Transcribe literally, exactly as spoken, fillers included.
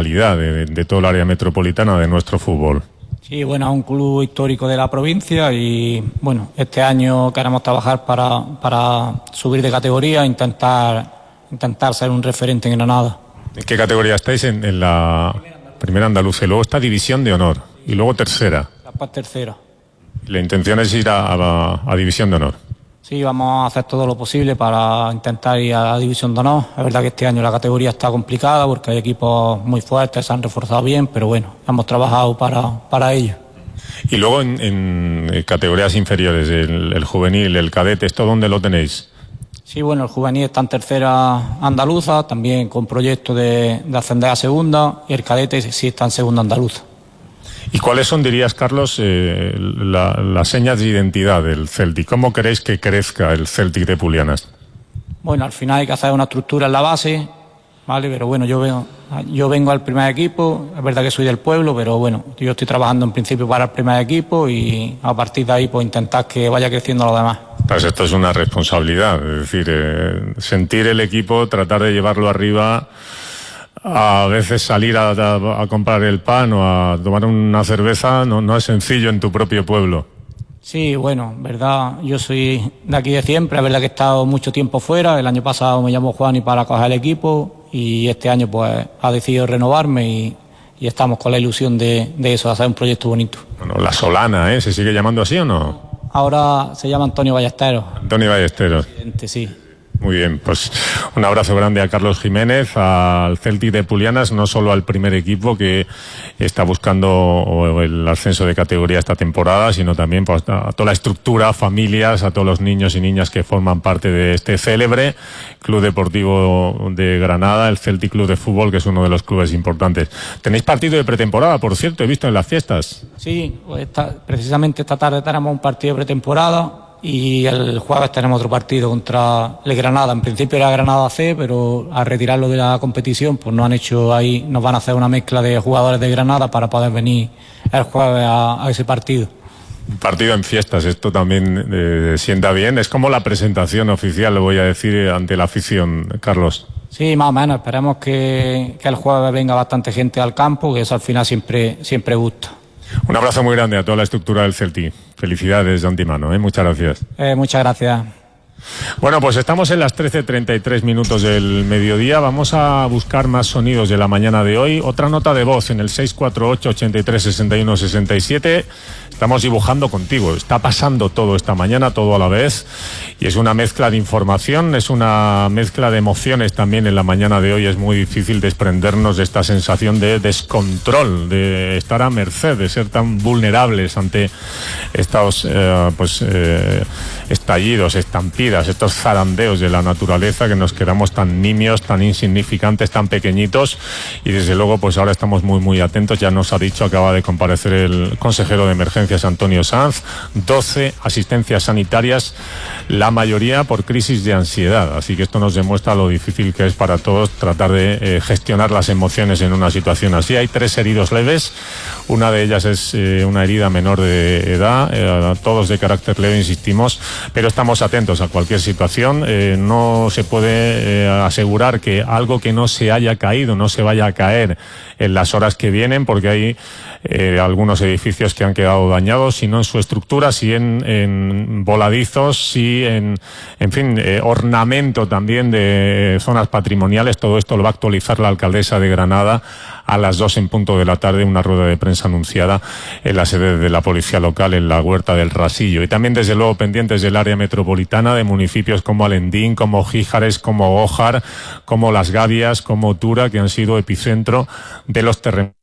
calidad de, de todo el área metropolitana de nuestro fútbol. Sí, bueno, es un club histórico de la provincia y bueno, este año queremos trabajar para, para subir de categoría e intentar, intentar ser un referente en Granada. ¿En qué categoría estáis? En, en la primera andaluza, y luego está división de honor y luego tercera. Después tercera. La intención es ir a, a, a división de honor. Sí, vamos a hacer todo lo posible para intentar ir a la división de honor. Es verdad que este año la categoría está complicada porque hay equipos muy fuertes, se han reforzado bien, pero bueno, hemos trabajado para, para ello. Y luego en, en categorías inferiores, el, el juvenil, el cadete, ¿esto dónde lo tenéis? Sí, bueno, el juvenil está en tercera andaluza, también con proyecto de, de ascender a segunda, y el cadete sí está en segunda andaluza. ¿Y cuáles son, dirías, Carlos, eh, la, las señas de identidad del Celtic? ¿Cómo queréis que crezca el Celtic de Pulianas? Bueno, al final hay que hacer una estructura en la base, ¿vale? Pero bueno, yo, veo, yo vengo al primer equipo, es verdad que soy del pueblo, pero bueno, yo estoy trabajando en principio para el primer equipo y a partir de ahí pues intentar que vaya creciendo lo demás. Pues esto es una responsabilidad, es decir, eh, sentir el equipo, tratar de llevarlo arriba. A veces salir a, a, a comprar el pan o a tomar una cerveza no, no es sencillo en tu propio pueblo. Sí, bueno, verdad, yo soy de aquí de siempre, es verdad que he estado mucho tiempo fuera, el año pasado me llamó Juani para coger el equipo y este año pues ha decidido renovarme y, y estamos con la ilusión de, de eso, de hacer un proyecto bonito. Bueno, la Solana, ¿eh? ¿Se sigue llamando así o no? Ahora se llama Antonio Ballesteros. Antonio Ballesteros. Sí. Muy bien, pues un abrazo grande a Carlos Jiménez, al Celtic de Pulianas, no solo al primer equipo que está buscando el ascenso de categoría esta temporada, sino también pues, a toda la estructura, familias, a todos los niños y niñas que forman parte de este célebre Club Deportivo de Granada, el Celtic Club de Fútbol, que es uno de los clubes importantes. Tenéis partido de pretemporada, por cierto, he visto en las fiestas. Sí, pues esta, precisamente esta tarde tenemos un partido de pretemporada. Y el jueves tenemos otro partido contra el Granada. En principio era Granada C, pero al retirarlo de la competición, pues nos han hecho ahí, nos van a hacer una mezcla de jugadores de Granada para poder venir el jueves a, a ese partido. Un partido en fiestas, esto también eh, sienta bien. Es como la presentación oficial, lo voy a decir, ante la afición, Carlos. Sí, más o menos. Esperemos que, que el jueves venga bastante gente al campo, que eso al final siempre, siempre gusta. Un abrazo muy grande a toda la estructura del Celtic. Felicidades de antemano, ¿eh? Muchas gracias. Eh, muchas gracias. Bueno, pues estamos en las trece treinta y tres minutos del mediodía. Vamos a buscar más sonidos de la mañana de hoy. Otra nota de voz en el seis cuatro ocho, ochenta y tres, sesenta y uno, sesenta y siete. Estamos dibujando contigo. Está pasando todo esta mañana, todo a la vez. Y es una mezcla de información, es una mezcla de emociones también en la mañana de hoy. Es muy difícil desprendernos de esta sensación de descontrol, de estar a merced, de ser tan vulnerables ante estos eh, pues, eh, estallidos, estampidas, estos zarandeos de la naturaleza, que nos quedamos tan nimios, tan insignificantes, tan pequeñitos. Y desde luego, pues ahora estamos muy, muy atentos. Ya nos ha dicho, acaba de comparecer el consejero de emergencias, Antonio Sanz, doce asistencias sanitarias, la mayoría por crisis de ansiedad. Así que esto nos demuestra lo difícil que es para todos tratar de eh, gestionar las emociones en una situación así. Hay tres heridos leves, una de ellas es eh, una herida menor de edad, eh, todos de carácter leve, insistimos, pero estamos atentos a cualquier situación. Eh, no se puede eh, asegurar que algo que no se haya caído no se vaya a caer en las horas que vienen, porque hay eh, algunos edificios que han quedado dañados, si no en su estructura, si en, en voladizos, si en, en fin, eh, ornamento también de zonas patrimoniales. Todo esto lo va a actualizar la alcaldesa de Granada a las dos en punto de la tarde, una rueda de prensa anunciada en la sede de la policía local en la Huerta del Rasillo. Y también, desde luego, pendientes del área metropolitana, de municipios como Alendín, como Gíjares, como Ójar, como Las Gavias, como Tura, que han sido epicentro de los terremotos